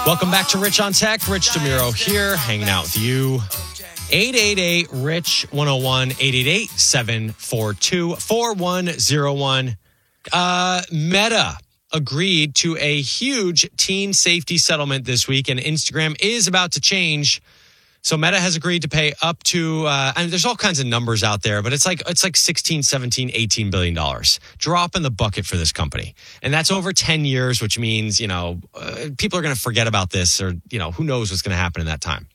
Welcome back to Rich on Tech. Rich DeMuro here, hanging out with you. 888-RICH-101, 888-742-4101. Meta agreed to a huge teen safety settlement this week, and Instagram is about to change. So Meta has agreed to pay up to, and there's all kinds of numbers out there, but it's like 16, 17, $18 billion. Drop in the bucket for this company. And that's over 10 years, which means, people are going to forget about this or, who knows what's going to happen in that time.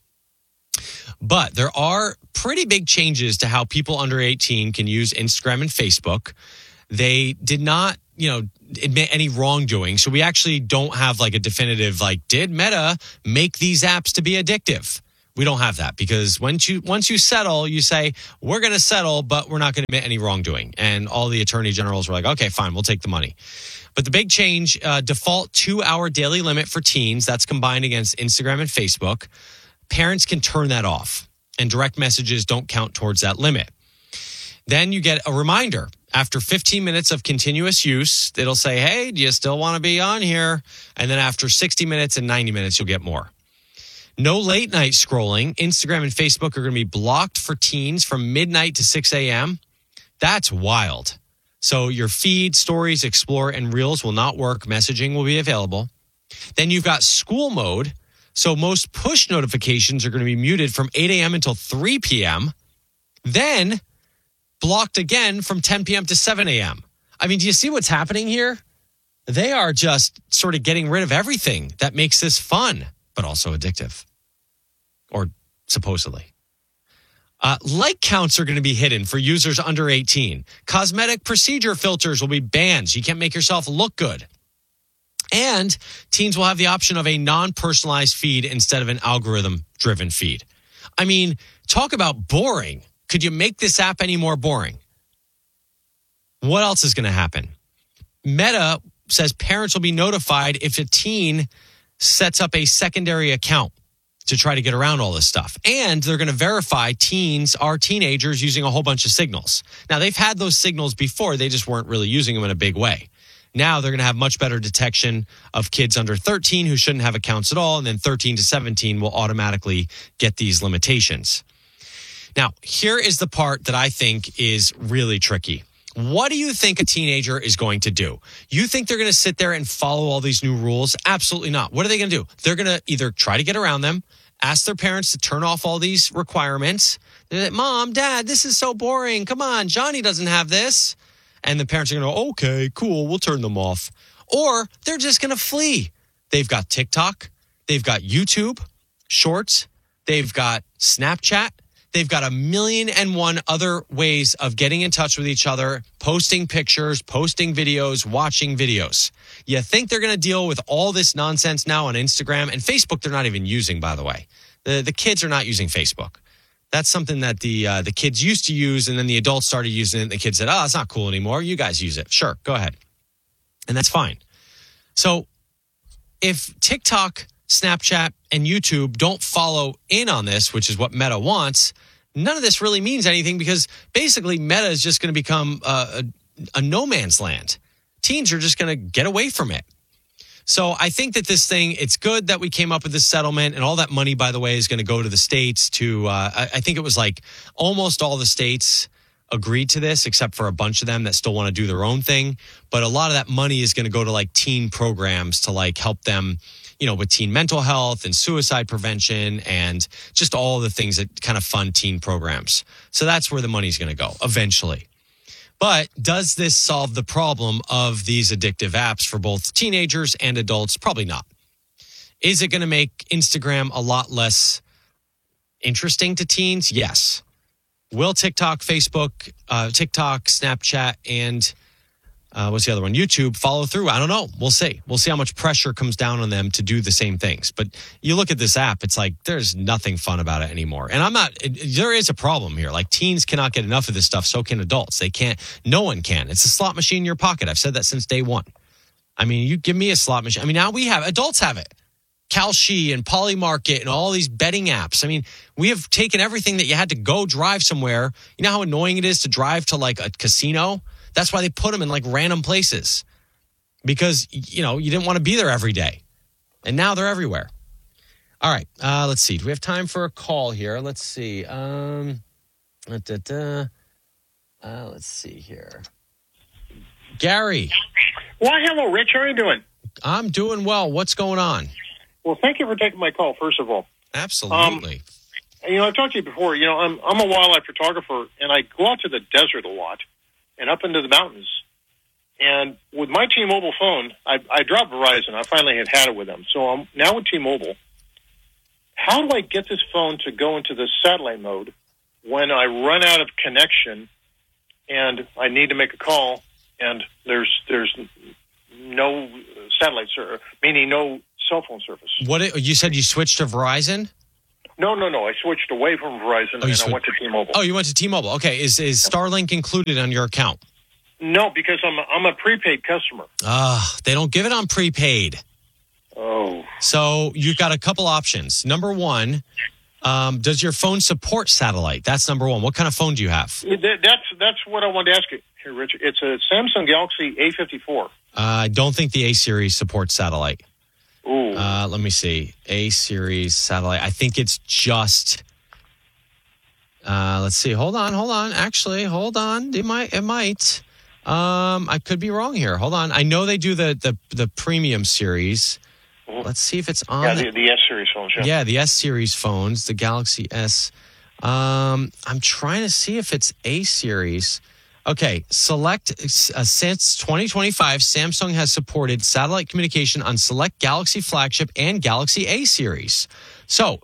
But there are pretty big changes to how people under 18 can use Instagram and Facebook. They did not, admit any wrongdoing. So we actually don't have like a definitive, did Meta make these apps to be addictive? We don't have that because once you settle, you say, we're going to settle, but we're not going to admit any wrongdoing. And all the attorney generals were like, okay, fine, we'll take the money. But the big change, default 2-hour daily limit for teens, that's combined against Instagram and Facebook. Parents can turn that off and direct messages don't count towards that limit. Then you get a reminder. After 15 minutes of continuous use, it'll say, hey, do you still want to be on here? And then after 60 minutes and 90 minutes, you'll get more. No late night scrolling. Instagram and Facebook are going to be blocked for teens from midnight to 6 a.m. That's wild. So your feed, stories, explore, and reels will not work. Messaging will be available. Then you've got school mode. So most push notifications are going to be muted from 8 a.m. until 3 p.m. Then blocked again from 10 p.m. to 7 a.m. I mean, do you see what's happening here? They are just sort of getting rid of everything that makes this fun, but also addictive, or supposedly. Like counts are going to be hidden for users under 18. Cosmetic procedure filters will be banned. So you can't make yourself look good. And teens will have the option of a non-personalized feed instead of an algorithm-driven feed. I mean, talk about boring. Could you make this app any more boring? What else is going to happen? Meta says parents will be notified if a teen sets up a secondary account to try to get around all this stuff. And they're going to verify teens are teenagers using a whole bunch of signals. Now, they've had those signals before. They just weren't really using them in a big way. Now they're going to have much better detection of kids under 13 who shouldn't have accounts at all. And then 13 to 17 will automatically get these limitations. Now, here is the part that I think is really tricky. What do you think a teenager is going to do? You think they're going to sit there and follow all these new rules? Absolutely not. What are they going to do? They're going to either try to get around them, ask their parents to turn off all these requirements. They're like, Mom, Dad, this is so boring. Come on, Johnny doesn't have this. And the parents are going to go, okay, cool, we'll turn them off. Or they're just going to flee. They've got TikTok. They've got YouTube, Shorts. They've got Snapchat. They've got 1,000,001 other ways of getting in touch with each other, posting pictures, posting videos, watching videos. You think they're going to deal with all this nonsense now on Instagram and Facebook? They're not even using, by the way. The kids are not using Facebook. That's something that the kids used to use, and then the adults started using it. And the kids said, "Oh, it's not cool anymore. You guys use it. Sure, go ahead," and that's fine. So, if TikTok, Snapchat, and YouTube don't follow in on this, which is what Meta wants, none of this really means anything because basically Meta is just going to become a no man's land. Teens are just going to get away from it. So I think that this thing, it's good that we came up with this settlement, and all that money, by the way, is going to go to the states to, I think it was like almost all the states agreed to this, except for a bunch of them that still want to do their own thing. But a lot of that money is going to go to like teen programs to like help them, with teen mental health and suicide prevention and just all the things that kind of fund teen programs. So that's where the money's going to go eventually. But does this solve the problem of these addictive apps for both teenagers and adults? Probably not. Is it going to make Instagram a lot less interesting to teens? Yes. Will TikTok, Snapchat, and what's the other one? YouTube follow through? I don't know. We'll see. We'll see how much pressure comes down on them to do the same things. But you look at this app, it's like there's nothing fun about it anymore. And there is a problem here. Like teens cannot get enough of this stuff. So can adults. They can't. No one can. It's a slot machine in your pocket. I've said that since day one. I mean, you give me a slot machine. I mean, now adults have it. Kalshi and Polymarket and all these betting apps. I mean, we have taken everything that you had to go drive somewhere. You know how annoying it is to drive to like a casino? That's why they put them in like random places because, you didn't want to be there every day. And now they're everywhere. All right. Let's see. Do we have time for a call here? Let's see. Let's see here. Gary. Why, hello, Rich. How are you doing? I'm doing well. What's going on? Well, thank you for taking my call, first of all. Absolutely. I've talked to you before. I'm a wildlife photographer, and I go out to the desert a lot and up into the mountains. And with my T-Mobile phone, I dropped Verizon. I finally had it with them. So I'm now with T-Mobile. How do I get this phone to go into the satellite mode when I run out of connection and I need to make a call and there's no satellite service, meaning no cell phone service? What you said you switched to Verizon? No. I switched away from Verizon and I went to T-Mobile. Oh, you went to T-Mobile. Okay. Is Starlink included on your account? No, because I'm a prepaid customer. They don't give it on prepaid. Oh. So you've got a couple options. Number one, does your phone support satellite? That's number one. What kind of phone do you have? That's what I wanted to ask you here, Richard. It's a Samsung Galaxy A54. I don't think the A series supports satellite. Ooh. Let me see. A series satellite. I think it's just. Let's see. Hold on. Actually, hold on. It might. I could be wrong here. Hold on. I know they do the premium series. Let's see if it's on. Yeah, the S series phones. Yeah, the S series phones, the Galaxy S. I'm trying to see if it's A series. Okay, since 2025, Samsung has supported satellite communication on select Galaxy flagship and Galaxy A series. So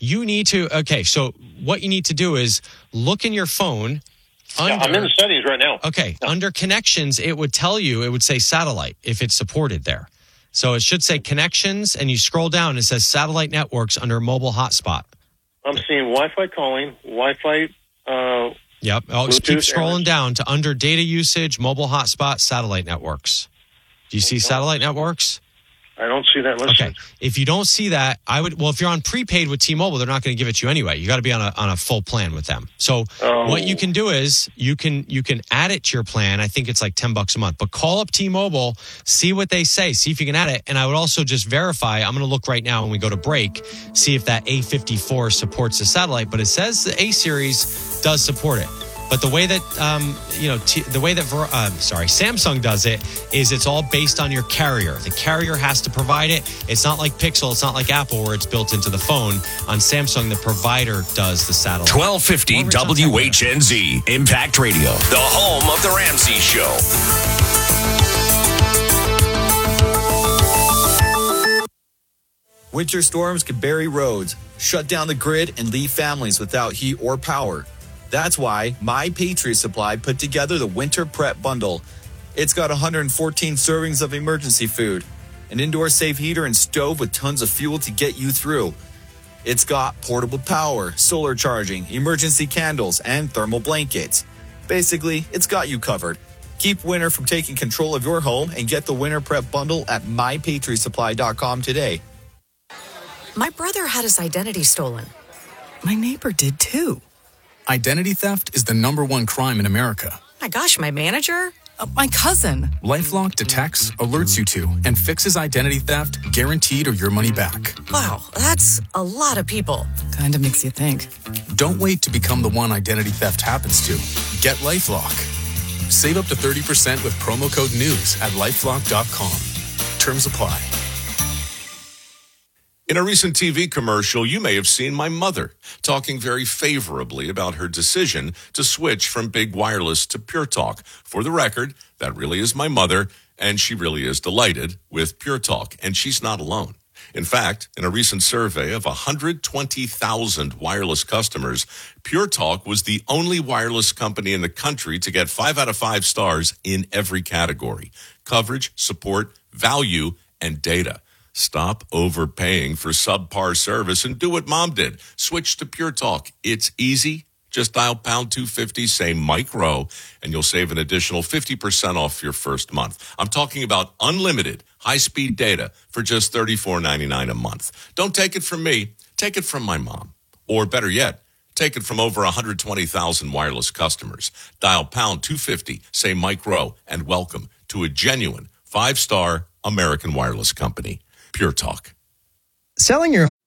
so what you need to do is look in your phone. I'm in the settings right now. Okay, under connections, it would say satellite if it's supported there. So it should say connections, and you scroll down, and it says satellite networks under mobile hotspot. I'm seeing Wi-Fi calling, Wi-Fi. Yep. Keep scrolling down to under data usage, mobile hotspot, satellite networks. Do you see satellite networks? I don't see that listed. Okay. If you don't see that, if you're on prepaid with T-Mobile, they're not going to give it to you anyway. You got to be on a full plan with them. So what you can do is you can add it to your plan. I think it's like $10 a month, but call up T-Mobile, see what they say, see if you can add it. And I would also just verify, I'm going to look right now when we go to break, see if that A54 supports the satellite, but it says the A series does support it. But the way that Samsung does it is it's all based on your carrier. The carrier has to provide it. It's not like Pixel. It's not like Apple where it's built into the phone. On Samsung, the provider does the satellite. 1250 WHNZ Impact Radio, the home of the Ramsey Show. Winter storms can bury roads, shut down the grid, and leave families without heat or power. That's why My Patriot Supply put together the Winter Prep Bundle. It's got 114 servings of emergency food, an indoor safe heater and stove with tons of fuel to get you through. It's got portable power, solar charging, emergency candles, and thermal blankets. Basically, it's got you covered. Keep winter from taking control of your home and get the Winter Prep Bundle at MyPatriotSupply.com today. My brother had his identity stolen. My neighbor did too. Identity theft is the #1 crime in America. My gosh, my manager? My cousin. LifeLock detects, alerts you to, and fixes identity theft guaranteed or your money back. Wow, that's a lot of people. Kind of makes you think. Don't wait to become the one identity theft happens to. Get LifeLock. Save up to 30% with promo code NEWS at LifeLock.com. Terms apply. In a recent TV commercial, you may have seen my mother talking very favorably about her decision to switch from big wireless to Pure Talk. For the record, that really is my mother, and she really is delighted with Pure Talk, and she's not alone. In fact, in a recent survey of 120,000 wireless customers, Pure Talk was the only wireless company in the country to get 5 out of 5 stars in every category: coverage, support, value, and data. Stop overpaying for subpar service and do what Mom did. Switch to Pure Talk. It's easy. Just dial pound 250, say Mike Rowe, and you'll save an additional 50% off your first month. I'm talking about unlimited high-speed data for just $34.99 a month. Don't take it from me. Take it from my mom. Or better yet, take it from over 120,000 wireless customers. Dial pound 250, say Mike Rowe, and welcome to a genuine 5-star American wireless company. Pure Talk. Selling your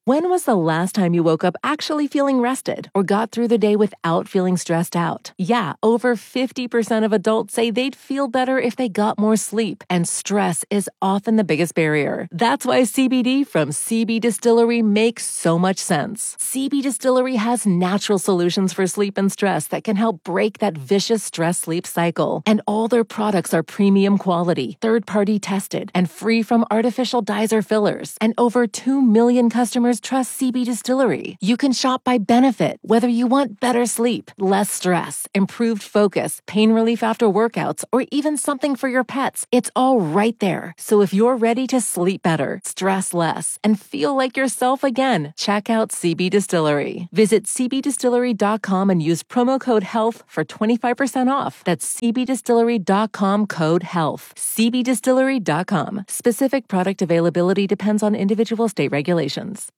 When was the last time you woke up actually feeling rested or got through the day without feeling stressed out? Yeah, over 50% of adults say they'd feel better if they got more sleep, and stress is often the biggest barrier. That's why CBD from CB Distillery makes so much sense. CB Distillery has natural solutions for sleep and stress that can help break that vicious stress-sleep cycle. And all their products are premium quality, third-party tested, and free from artificial dyes or fillers. And over 2 million customers trust CB Distillery. You can shop by benefit, whether you want better sleep, less stress, improved focus, pain relief after workouts, or even something for your pets. It's all right there. So if you're ready to sleep better, stress less, and feel like yourself again, check out CB Distillery. Visit cbdistillery.com and use promo code HEALTH for 25% off. That's cbdistillery.com, code HEALTH. cbdistillery.com. Specific product availability depends on individual state regulations.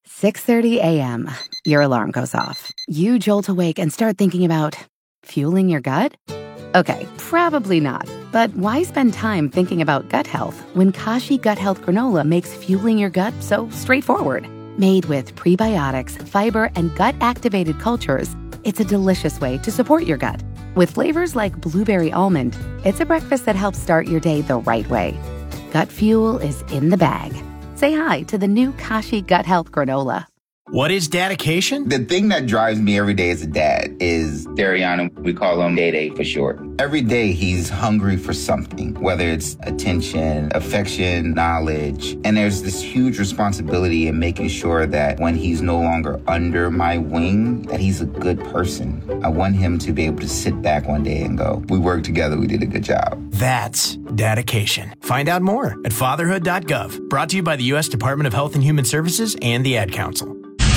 6:30 a.m. Your alarm goes off. You jolt awake and start thinking about fueling your gut? Okay, probably not. But why spend time thinking about gut health when Kashi Gut Health Granola makes fueling your gut so straightforward? Made with prebiotics, fiber, and gut-activated cultures, it's a delicious way to support your gut. With flavors like blueberry almond, it's a breakfast that helps start your day the right way. Gut fuel is in the bag. Say hi to the new Kashi Gut Health Granola. What is dedication? The thing that drives me every day as a dad is Dariana. We call him Day-Day for short. Every day he's hungry for something, whether it's attention, affection, knowledge. And there's this huge responsibility in making sure that when he's no longer under my wing, that he's a good person. I want him to be able to sit back one day and go, we worked together, we did a good job. That's dedication. Find out more at fatherhood.gov. Brought to you by the U.S. Department of Health and Human Services and the Ad Council.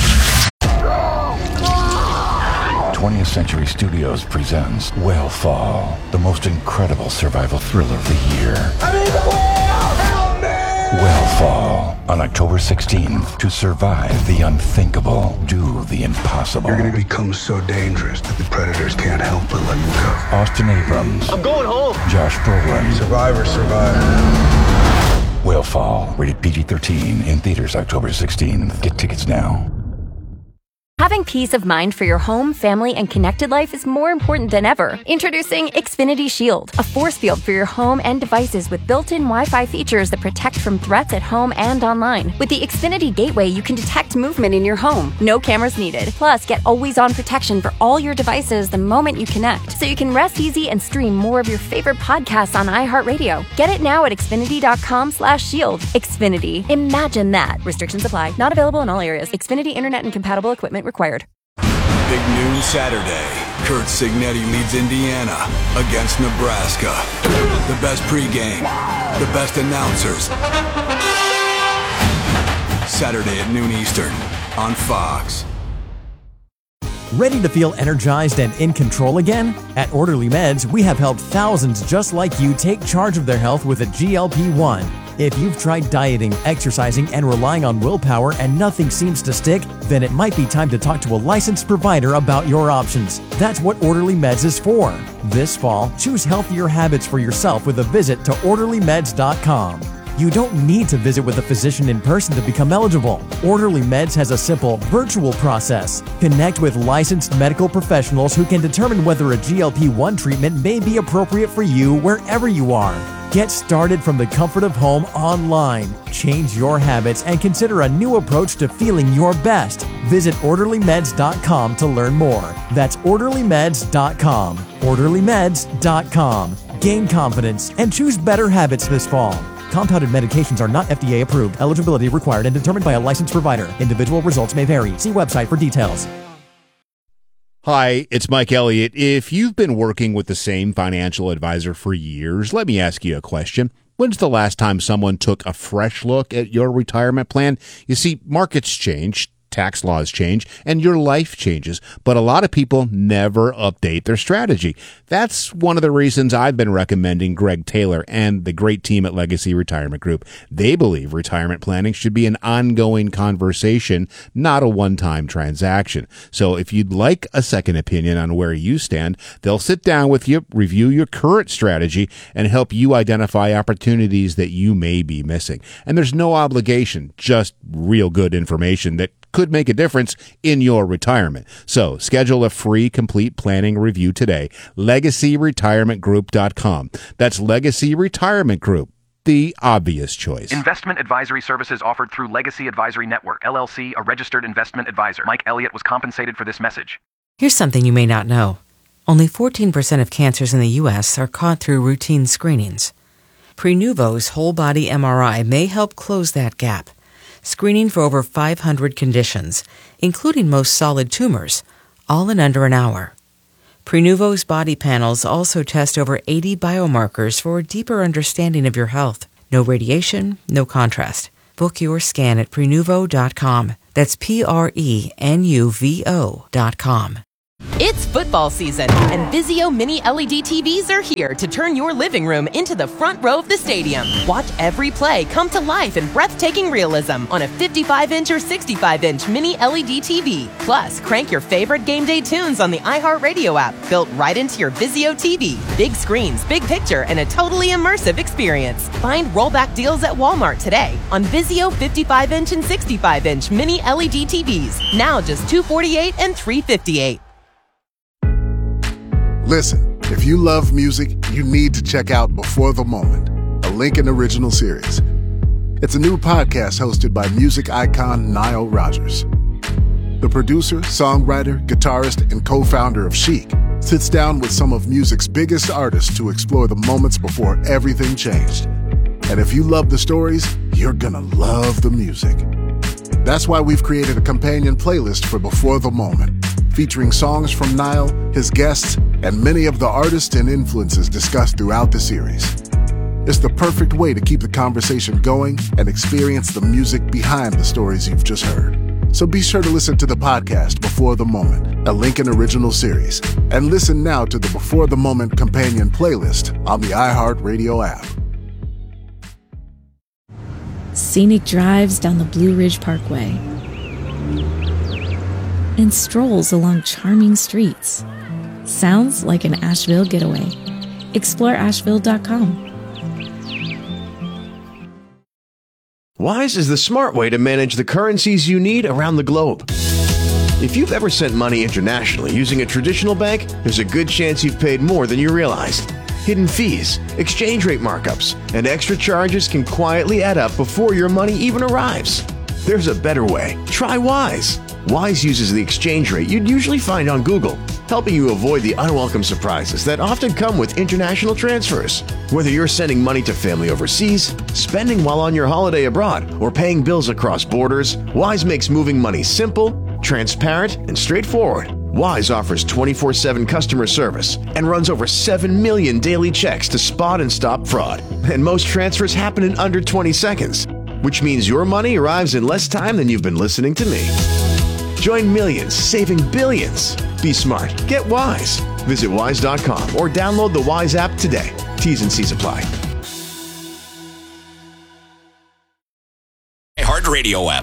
20th Century Studios presents Whale Fall, the most incredible survival thriller of the year. I'm in the whale! Help me! Whale Fall, on October 16th. To survive the unthinkable, do the impossible. You're going to become so dangerous that the predators can't help but let you go. Austin Abrams. I'm going home. Josh Brolin. Survivor, survivor. Whale Fall, rated PG-13, in theaters October 16th. Get tickets now. Having peace of mind for your home, family, and connected life is more important than ever. Introducing Xfinity Shield, a force field for your home and devices with built-in Wi-Fi features that protect from threats at home and online. With the Xfinity Gateway, you can detect movement in your home. No cameras needed. Plus, get always-on protection for all your devices the moment you connect, so you can rest easy and stream more of your favorite podcasts on iHeartRadio. Get it now at Xfinity.com/shield. Xfinity. Imagine that. Restrictions apply. Not available in all areas. Xfinity Internet and compatible equipment required. Big noon Saturday. Kurt Signetti leads Indiana against Nebraska. The best pregame, the best announcers. Saturday at noon Eastern on Fox. Ready to feel energized and in control again? At Orderly Meds, we have helped thousands just like you take charge of their health with a GLP-1. If you've tried dieting, exercising, and relying on willpower and nothing seems to stick, then it might be time to talk to a licensed provider about your options. That's what Orderly Meds is for. This fall, choose healthier habits for yourself with a visit to orderlymeds.com. You don't need to visit with a physician in person to become eligible. Orderly Meds has a simple, virtual process. Connect with licensed medical professionals who can determine whether a GLP-1 treatment may be appropriate for you wherever you are. Get started from the comfort of home online. Change your habits and consider a new approach to feeling your best. Visit orderlymeds.com to learn more. That's orderlymeds.com. orderlymeds.com. Gain confidence and choose better habits this fall. Compounded medications are not FDA approved. Eligibility required and determined by a licensed provider. Individual results may vary. See website for details. Hi, it's Mike Elliott. If you've been working with the same financial advisor for years, let me ask you a question. When's the last time someone took a fresh look at your retirement plan? You see, markets change, tax laws change, and your life changes. But a lot of people never update their strategy. That's one of the reasons I've been recommending Greg Taylor and the great team at Legacy Retirement Group. They believe retirement planning should be an ongoing conversation, not a one-time transaction. So if you'd like a second opinion on where you stand, they'll sit down with you, review your current strategy, and help you identify opportunities that you may be missing. And there's no obligation, just real good information that could make a difference in your retirement. So schedule a free complete planning review today. LegacyRetirementGroup.com. That's Legacy Retirement Group, the obvious choice. Investment advisory services offered through Legacy Advisory Network, LLC, a registered investment advisor. Mike Elliott was compensated for this message. Here's something you may not know. Only 14% of cancers in the U.S. are caught through routine screenings. Prenuvo's whole-body MRI may help close that gap, screening for over 500 conditions, including most solid tumors, all in under an hour. Prenuvo's body panels also test over 80 biomarkers for a deeper understanding of your health. No radiation, no contrast. Book your scan at Prenuvo.com. That's Prenuvo.com. It's football season, and Vizio Mini LED TVs are here to turn your living room into the front row of the stadium. Watch every play come to life in breathtaking realism on a 55-inch or 65-inch Mini LED TV. Plus, crank your favorite game day tunes on the iHeartRadio app, built right into your Vizio TV. Big screens, big picture, and a totally immersive experience. Find rollback deals at Walmart today on Vizio 55-inch and 65-inch Mini LED TVs. Now just $248 and $358. Listen, if you love music, you need to check out Before the Moment, a Lincoln original series. It's a new podcast hosted by music icon Nile Rodgers. The producer, songwriter, guitarist, and co-founder of Chic sits down with some of music's biggest artists to explore the moments before everything changed. And if you love the stories, you're gonna love the music. That's why we've created a companion playlist for Before the Moment, featuring songs from Nile, his guests, and many of the artists and influences discussed throughout the series. It's the perfect way to keep the conversation going and experience the music behind the stories you've just heard. So be sure to listen to the podcast Before the Moment, a Lincoln original series, and listen now to the Before the Moment companion playlist on the iHeartRadio app. Scenic drives down the Blue Ridge Parkway and strolls along charming streets. Sounds like an Asheville getaway. Explore Asheville.com. Wise is the smart way to manage the currencies you need around the globe. If you've ever sent money internationally using a traditional bank, there's a good chance you've paid more than you realized. Hidden fees, exchange rate markups, and extra charges can quietly add up before your money even arrives. There's a better way. Try Wise. Wise uses the exchange rate you'd usually find on Google, helping you avoid the unwelcome surprises that often come with international transfers. Whether you're sending money to family overseas, spending while on your holiday abroad, or paying bills across borders, Wise makes moving money simple, transparent, and straightforward. Wise offers 24/7 customer service and runs over 7 million daily checks to spot and stop fraud. And most transfers happen in under 20 seconds, which means your money arrives in less time than you've been listening to me. Join millions, saving billions. Be smart. Get Wise. Visit wise.com or download the Wise app today. T's and C's apply. Heart Radio app.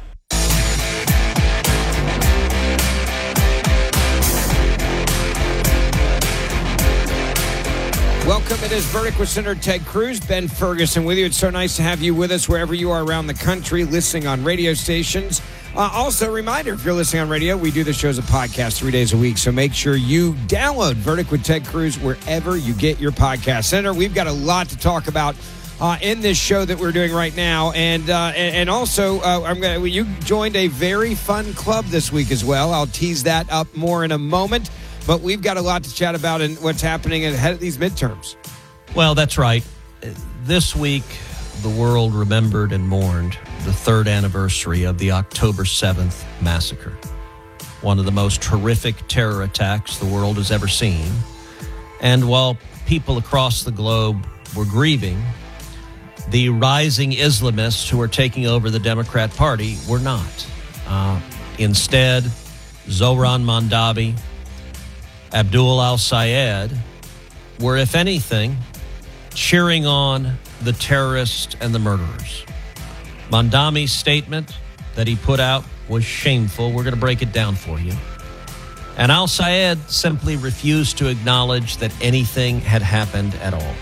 Welcome. It is Verdict with Senator Ted Cruz. Ben Ferguson with you. It's so nice to have you with us wherever you are around the country, listening on radio stations. Also, a reminder, if you're listening on radio, we do the show as a podcast 3 days a week. So make sure you download Verdict with Ted Cruz wherever you get your podcast. Senator, we've got a lot to talk about in this show that we're doing right now. And also, you joined a very fun club this week as well. I'll tease that up more in a moment. But we've got a lot to chat about and what's happening ahead of these midterms. Well, that's right. This week, the world remembered and mourned the third anniversary of the October 7th massacre, one of the most horrific terror attacks the world has ever seen. And while people across the globe were grieving, the rising Islamists who are taking over the Democrat Party were not. Instead, Zohran Mamdani, Abdul al-Sayed were, if anything, cheering on the terrorists and the murderers. Mamdani's statement that he put out was shameful. We're going to break it down for you. And al-Sayed simply refused to acknowledge that anything had happened at all.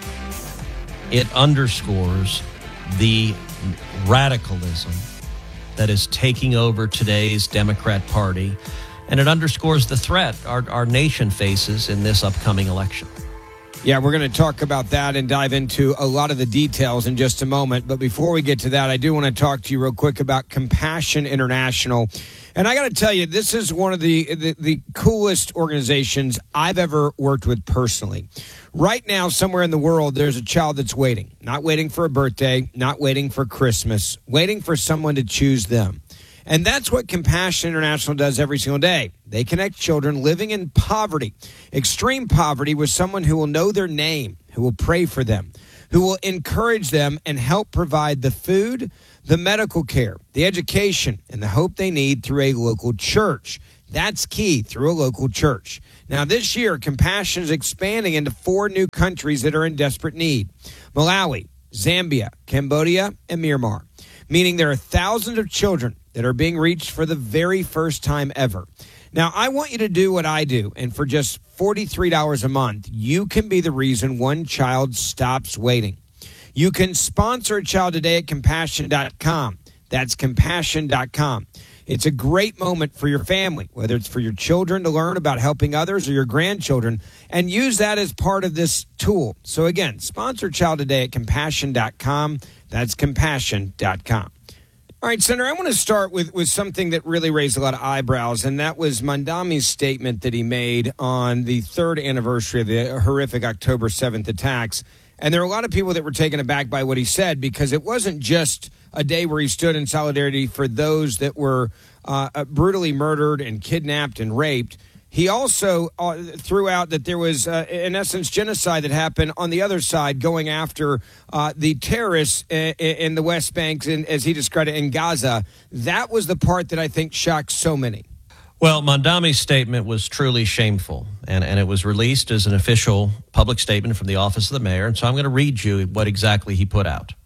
It underscores the radicalism that is taking over today's Democrat Party, and it underscores the threat our nation faces in this upcoming election. Yeah, we're going to talk about that and dive into a lot of the details in just a moment. But before we get to that, I do want to talk to you real quick about Compassion International. And I got to tell you, this is one of the coolest organizations I've ever worked with personally. Right now, somewhere in the world, there's a child that's waiting. Not waiting for a birthday, not waiting for Christmas, waiting for someone to choose them. And that's what Compassion International does every single day. They connect children living in poverty, extreme poverty, with someone who will know their name, who will pray for them, who will encourage them and help provide the food, the medical care, the education, and the hope they need through a local church. That's key, through a local church. Now, this year, Compassion is expanding into 4 new countries that are in desperate need: Malawi, Zambia, Cambodia, and Myanmar, meaning there are thousands of children that are being reached for the very first time ever. Now, I want you to do what I do, and for just $43 a month, you can be the reason one child stops waiting. You can sponsor a child today at Compassion.com. That's Compassion.com. It's a great moment for your family, whether it's for your children to learn about helping others or your grandchildren, and use that as part of this tool. So again, sponsor a child today at Compassion.com. That's Compassion.com. All right, Senator, I want to start with something that really raised a lot of eyebrows, and that was Mamdani's statement that he made on the 3rd anniversary of the horrific October 7th attacks. And there are a lot of people that were taken aback by what he said, because it wasn't just a day where he stood in solidarity for those that were brutally murdered and kidnapped and raped. He also threw out that there was, in essence, genocide that happened on the other side, going after the terrorists in the West Bank, and as he described it, in Gaza. That was the part that I think shocked so many. Well, Mamdani's statement was truly shameful, and it was released as an official public statement from the office of the mayor. And so I'm going to read you what exactly he put out.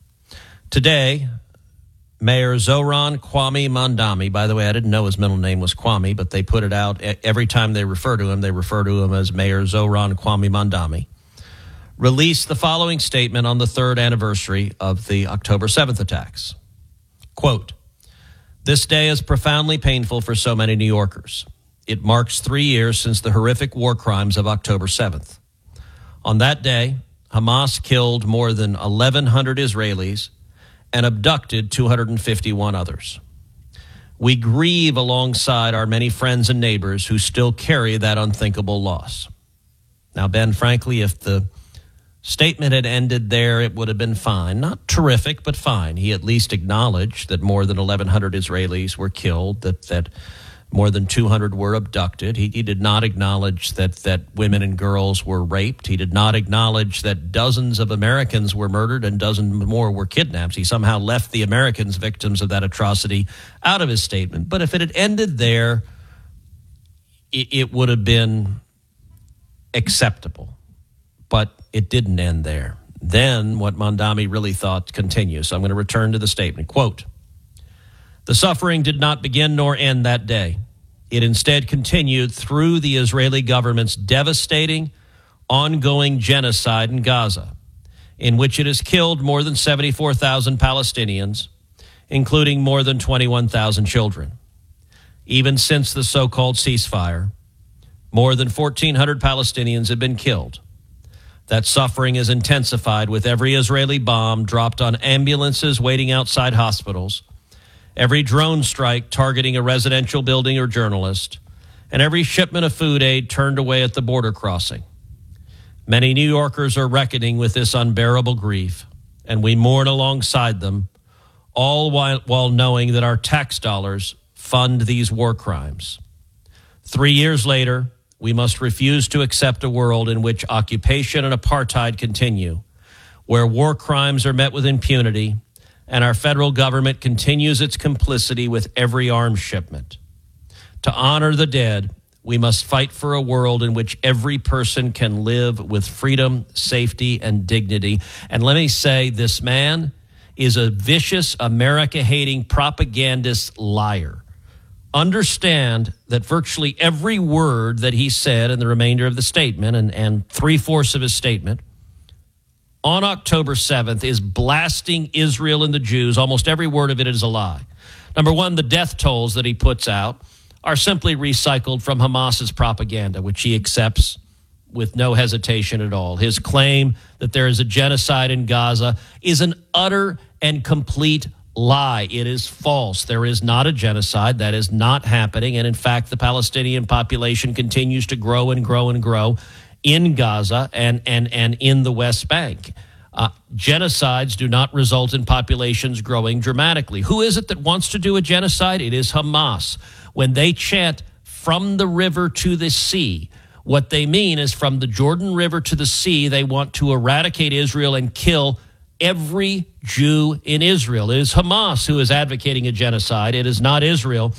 Today, Mayor Zohran Kwame Mamdani, by the way, I didn't know his middle name was Kwame, but they put it out. Every time they refer to him as Mayor Zohran Kwame Mamdani, released the following statement on the 3rd anniversary of the October 7th attacks. Quote, "This day is profoundly painful for so many New Yorkers. It marks 3 years since the horrific war crimes of October 7th. On that day, Hamas killed more than 1,100 Israelis and abducted 251 others. We grieve alongside our many friends and neighbors who still carry that unthinkable loss." Now, Ben, frankly, if the statement had ended there, it would have been fine. Not terrific, but fine. He at least acknowledged that more than 1,100 Israelis were killed, that more than 200 were abducted. He did not acknowledge that women and girls were raped. He did not acknowledge that dozens of Americans were murdered and dozens more were kidnapped. He somehow left the Americans victims of that atrocity out of his statement. But if it had ended there, it would have been acceptable. But it didn't end there. Then what Mamdani really thought continues. So I'm going to return to the statement. Quote, "The suffering did not begin nor end that day. It instead continued through the Israeli government's devastating, ongoing genocide in Gaza, in which it has killed more than 74,000 Palestinians, including more than 21,000 children. Even since the so-called ceasefire, more than 1,400 Palestinians have been killed. That suffering is intensified with every Israeli bomb dropped on ambulances waiting outside hospitals, every drone strike targeting a residential building or journalist, and every shipment of food aid turned away at the border crossing. Many New Yorkers are reckoning with this unbearable grief, and we mourn alongside them, all while knowing that our tax dollars fund these war crimes. 3 years later, we must refuse to accept a world in which occupation and apartheid continue, where war crimes are met with impunity, and our federal government continues its complicity with every arms shipment. To honor the dead, we must fight for a world in which every person can live with freedom, safety, and dignity. And let me say, this man is a vicious, America-hating propagandist liar. Understand that virtually every word that he said in the remainder of the statement and three-fourths of his statement on October 7th is blasting Israel and the Jews. Almost every word of it is a lie. Number one, the death tolls that he puts out are simply recycled from Hamas's propaganda, which he accepts with no hesitation at all. His claim that there is a genocide in Gaza is an utter and complete lie. It is false. There is not a genocide. That is not happening. And in fact, the Palestinian population continues to grow and grow and grow in Gaza and in the West Bank. Genocides do not result in populations growing dramatically. Who is it that wants to do a genocide? It is Hamas. When they chant from the river to the sea, what they mean is from the Jordan River to the sea, they want to eradicate Israel and kill every Jew in Israel. It is Hamas who is advocating a genocide. It is not Israel.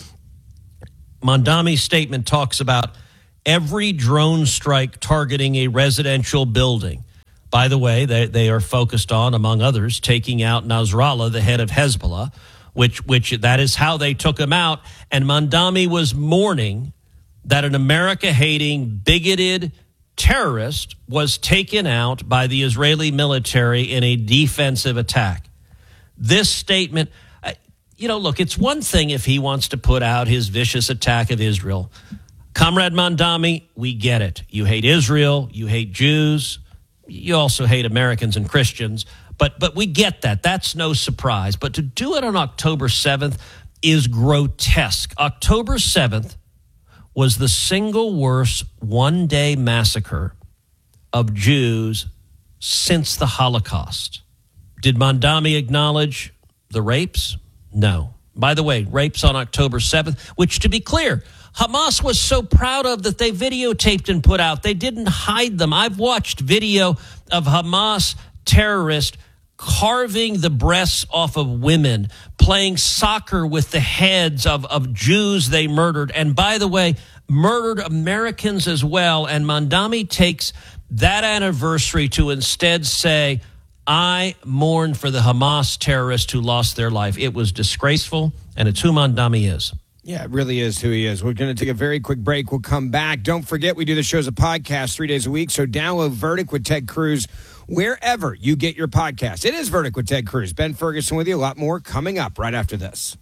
Mondami's statement talks about every drone strike targeting a residential building. By the way, they are focused on, among others, taking out Nasrallah, the head of Hezbollah, which that is how they took him out. And Mondami was mourning that an America-hating, bigoted terrorist was taken out by the Israeli military in a defensive attack. This statement, look, it's one thing if he wants to put out his vicious attack of Israel. Comrade Mondami, we get it. You hate Israel, you hate Jews, you also hate Americans and Christians, but we get that. That's no surprise. But to do it on October 7th is grotesque. October 7th was the single worst one-day massacre of Jews since the Holocaust. Did Mondami acknowledge the rapes? No. By the way, rapes on October 7th, which, to be clear, Hamas was so proud of that they videotaped and put out. They didn't hide them. I've watched video of Hamas terrorists carving the breasts off of women, playing soccer with the heads of Jews they murdered. And by the way, murdered Americans as well. And Mondami takes that anniversary to instead say, I mourn for the Hamas terrorists who lost their life. It was disgraceful, and it's who Mondami is. Yeah, it really is who he is. We're going to take a very quick break. We'll come back. Don't forget, we do the show as a podcast 3 days a week, so download Verdict with Ted Cruz wherever you get your podcast. It is Verdict with Ted Cruz. Ben Ferguson with you. A lot more coming up right after this.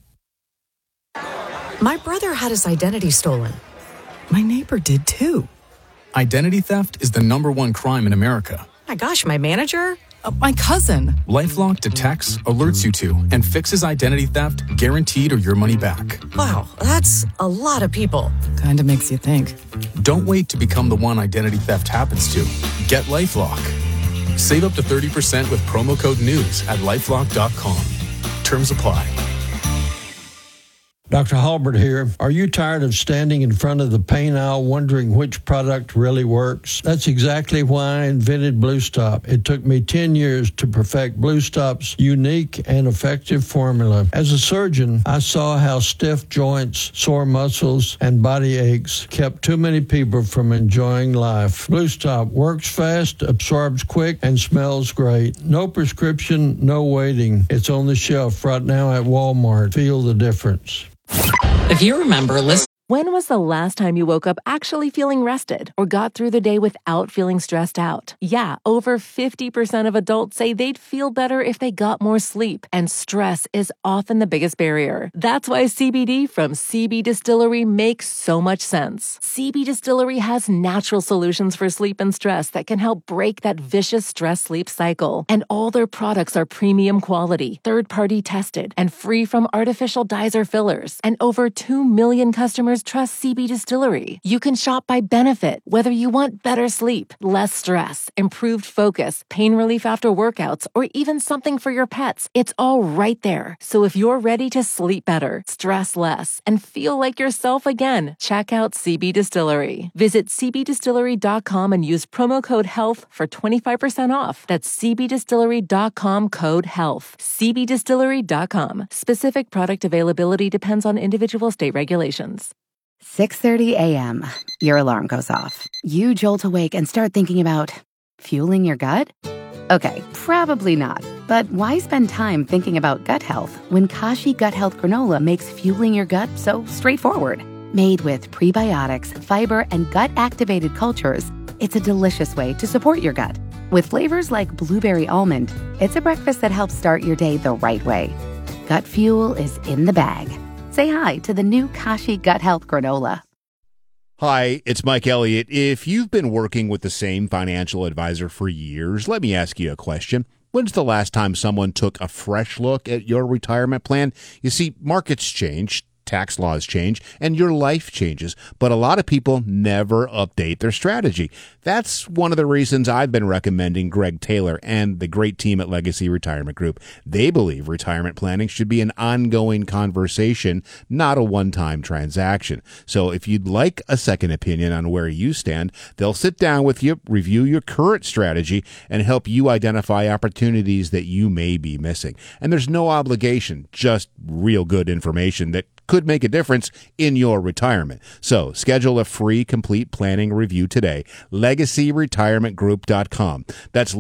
My brother had his identity stolen. My neighbor did too. Identity theft is the #1 crime in America. My gosh, my manager? My cousin. LifeLock detects, alerts you to, and fixes identity theft guaranteed or your money back. Wow, that's a lot of people. Kinda makes you think. Don't wait to become the one identity theft happens to. Get LifeLock. Save up to 30% with promo code NEWS at LifeLock.com. Terms apply. Dr. Halbert here. Are you tired of standing in front of the paint aisle wondering which product really works? That's exactly why I invented Blue Stop. It took me 10 years to perfect Blue Stop's unique and effective formula. As a surgeon, I saw how stiff joints, sore muscles, and body aches kept too many people from enjoying life. Blue Stop works fast, absorbs quick, and smells great. No prescription, no waiting. It's on the shelf right now at Walmart. Feel the difference. If you remember, when was the last time you woke up actually feeling rested or got through the day without feeling stressed out? Yeah, over 50% of adults say they'd feel better if they got more sleep, and stress is often the biggest barrier. That's why CBD from CB Distillery makes so much sense. CB Distillery has natural solutions for sleep and stress that can help break that vicious stress-sleep cycle. And all their products are premium quality, third-party tested, and free from artificial dyes or fillers. And over 2 million customers trust CB Distillery. You can shop by benefit, whether you want better sleep, less stress, improved focus, pain relief after workouts, or even something for your pets. It's all right there. So if you're ready to sleep better, stress less, and feel like yourself again, check out CB Distillery. Visit cbdistillery.com and use promo code HEALTH for 25% off. That's cbdistillery.com code HEALTH. cbdistillery.com. Specific product availability depends on individual state regulations. 6:30 a.m. Your alarm goes off. You jolt awake and start thinking about fueling your gut? Okay, probably not. But why spend time thinking about gut health when Kashi Gut Health Granola makes fueling your gut so straightforward? Made with prebiotics, fiber, and gut-activated cultures, it's a delicious way to support your gut. With flavors like blueberry almond, it's a breakfast that helps start your day the right way. Gut fuel is in the bag. Say hi to the new Kashi Gut Health Granola. Hi, it's Mike Elliott. If you've been working with the same financial advisor for years, let me ask you a question. When's the last time someone took a fresh look at your retirement plan? You see, markets change, tax laws change, and your life changes, but a lot of people never update their strategy. That's one of the reasons I've been recommending Greg Taylor and the great team at Legacy Retirement Group. They believe retirement planning should be an ongoing conversation, not a one-time transaction. So if you'd like a second opinion on where you stand, they'll sit down with you, review your current strategy, and help you identify opportunities that you may be missing. And there's no obligation, just real good information that could make a difference in your retirement. So schedule a free complete planning review today. LegacyRetirementGroup.com. That's